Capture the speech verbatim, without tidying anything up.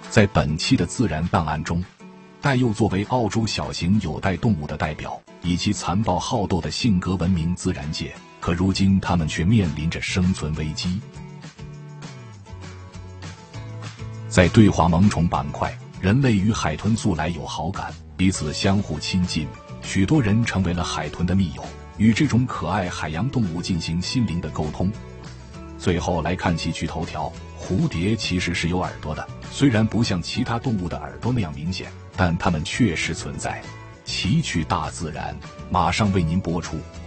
在本期的自然档案中，戴佑作为澳洲小型有袋动物的代表，以其残暴好斗的性格闻名自然界，可如今它们却面临着生存危机。在对话萌宠板块，人类与海豚素来有好感，彼此相互亲近，许多人成为了海豚的密友，与这种可爱海洋动物进行心灵的沟通。最后来看奇趣头条，蝴蝶其实是有耳朵的，虽然不像其他动物的耳朵那样明显，但它们确实存在。奇趣大自然马上为您播出。